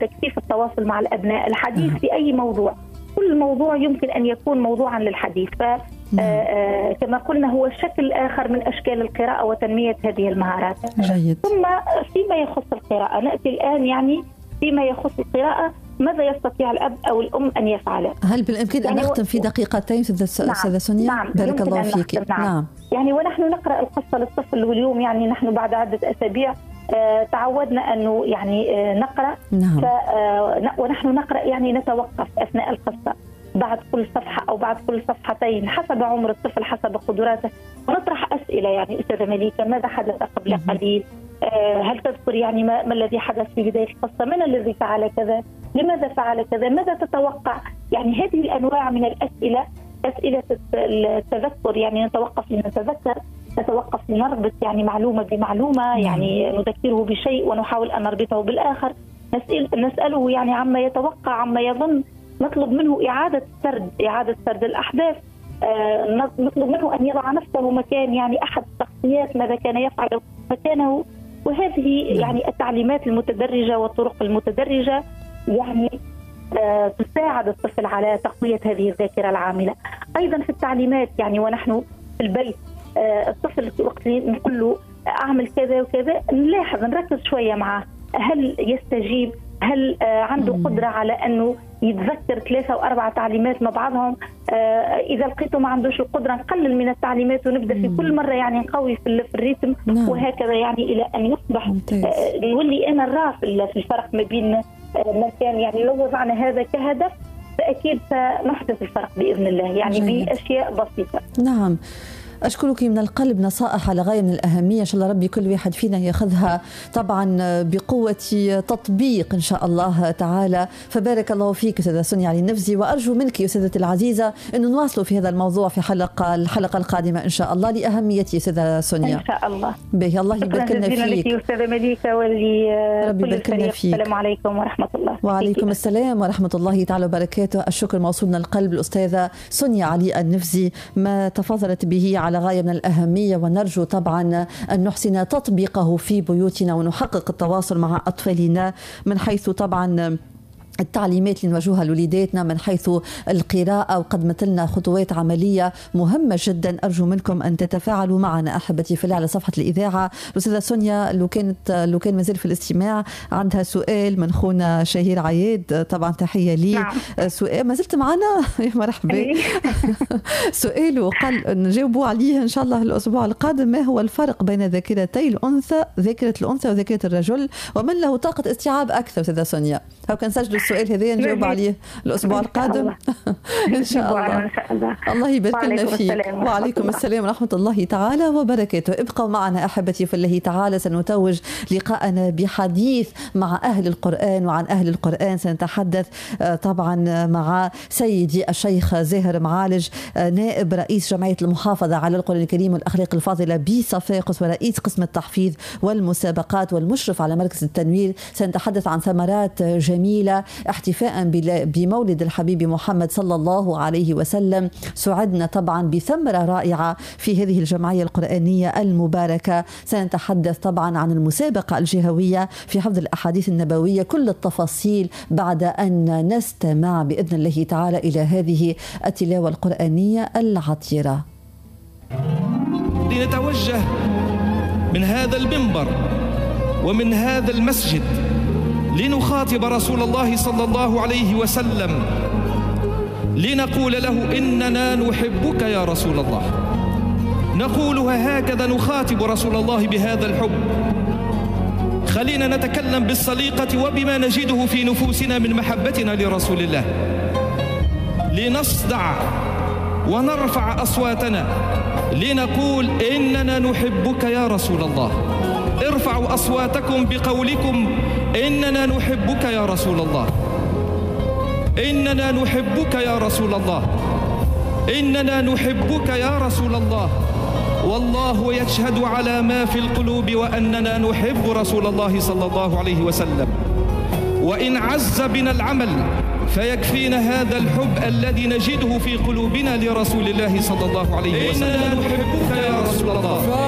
كيف التواصل مع الأبناء، الحديث في أي موضوع، كل موضوع يمكن أن يكون موضوعا للحديث. كما قلنا هو شكل آخر من أشكال القراءة وتنمية هذه المهارات. جيد. ثم فيما يخص القراءة نأتي الآن، يعني فيما يخص القراءة ماذا يستطيع الأب أو الأم أن يفعله؟ هل بالإمكان أن نختم في دقيقتين أستاذة سونيا؟ نعم. بارك الله فيك. نعم. يعني ونحن نقرأ القصة للطفل، واليوم يعني نحن بعد عدة أسابيع تعودنا أنه يعني نقرأ. نعم. ونحن نقرأ يعني نتوقف أثناء القصة بعد كل صفحة أو بعد كل صفحتين حسب عمر الطفل حسب قدراته، ونطرح أسئلة. يعني أستاذة مليكة، ماذا حدث قبل قليل؟ هل تذكر يعني ما الذي حدث في بداية القصة؟ من الذي فعل كذا؟ لماذا فعل كذا؟ ماذا تتوقع؟ يعني هذه الأنواع من الأسئلة، أسئلة التذكر، يعني نتوقف لنتذكر، نتوقف لنربط يعني معلومة بمعلومة، يعني نذكره بشيء ونحاول أن نربطه بالآخر، نسأله يعني عما يتوقع، عما يظن، نطلب منه إعادة سرد الأحداث، نطلب منه أن يضع نفسه مكان يعني أحد الشخصيات، ماذا كان يفعل مكانه. وهذه يعني التعليمات المتدرجة والطرق المتدرجة يعني تساعد الطفل على تقوية هذه الذاكرة العاملة. أيضا في التعليمات، يعني ونحن في البيت الطفل وقت نقول له أعمل كذا وكذا، نلاحظ نركز شوية معه، هل يستجيب؟ هل عنده قدرة على أنه يتذكر 3 أو 4 تعليمات مع بعضهم؟ إذا لقيته ما عندوش القدرة نقلل من التعليمات ونبدأ في كل مرة يعني نقوي في الريتم. وهكذا يعني إلى أن يصبح نولي أنا نرى في الفرق ما بين ما كان. يعني لو وضعنا هذا كهدف فأكيد سنحدث الفرق بإذن الله، يعني بأشياء بسيطة. نعم. أشكرك من القلب، نصائح على غاية من الأهمية، إن شاء الله ربي كل واحد فينا ياخذها طبعا بقوة تطبيق إن شاء الله تعالى. فبارك الله فيك أستاذة سونيا علي النفزي، وأرجو منك يا أستاذتي العزيزة أنه نواصلوا في هذا الموضوع في الحلقة القادمة إن شاء الله، لأهميته أستاذة سونيا. إن شاء الله. به الله يبارك لنا فيك. أستاذة مليكة ولكل الفريق. السلام عليكم ورحمة الله. وعليكم السلام ورحمة الله تعالى وبركاته. الشكر موصول من القلب الأستاذة سونيا علي النفزي، ما تفضلت به على غاية من الأهمية، ونرجو طبعا أن نحسن تطبيقه في بيوتنا ونحقق التواصل مع أطفالنا من حيث طبعا التعليمات اللي نواجهها لوليداتنا، من حيث القراءة، وقد مثلنا خطوات عملية مهمة جدا. أرجو منكم أن تتفاعلوا معنا أحبتي في الله على صفحة الإذاعة. الأستاذة سونيا لو كان مازال في الاستماع عندها سؤال من خونا شهير عياد، طبعا تحية لي. نعم. سؤال ما زلت معنا؟ مرحبا. سؤاله قال نجاوبوا عليه إن شاء الله الأسبوع القادم. ما هو الفرق بين ذاكرتي الأنثى، ذاكرة الأنثى وذاكرة الرجل، ومن له طاقة استيعاب أكثر؟ أستاذة سونيا هو كان سجل السؤال هذا نجاوب عليه الأسبوع القادم إن شاء الله. الله يبارك لنا فيك. وعليكم السلام ورحمة الله تعالى وبركاته. ابقوا معنا أحبتي في الله تعالى، سنتوج لقاءنا بحديث مع أهل القرآن، وعن أهل القرآن سنتحدث طبعا مع سيدي الشيخ زاهر معالج، نائب رئيس جمعية المحافظة على القرآن الكريم والأخلاق الفاضلة بصفاقس، ورئيس قسم التحفيظ والمسابقات والمشرف على مركز التنوير. سنتحدث عن ثمرات جميلة احتفاء بمولد الحبيب محمد صلى الله عليه وسلم. سعدنا طبعا بثمرة رائعة في هذه الجمعية القرآنية المباركة. سنتحدث طبعا عن المسابقة الجهوية في حفظ الأحاديث النبوية، كل التفاصيل بعد أن نستمع بإذن الله تعالى إلى هذه التلاوة القرآنية العطيرة. لنتوجه من هذا المنبر ومن هذا المسجد لنخاطب رسول الله صلى الله عليه وسلم، لنقول له إننا نحبك يا رسول الله. نقولها هكذا، نخاطب رسول الله بهذا الحب. خلينا نتكلم بالسليقة وبما نجده في نفوسنا من محبتنا لرسول الله، لنصدع ونرفع أصواتنا لنقول إننا نحبك يا رسول الله. ارفعوا أصواتكم بقولكم إننا نحبك يا رسول الله، إننا نحبك يا رسول الله، إننا نحبك يا رسول الله. والله يشهد على ما في القلوب وأننا نحب رسول الله صلى الله عليه وسلم. وإن عز بنا العمل فيكفينا هذا الحب الذي نجده في قلوبنا لرسول الله صلى الله عليه وسلم. إننا نحبك يا رسول الله.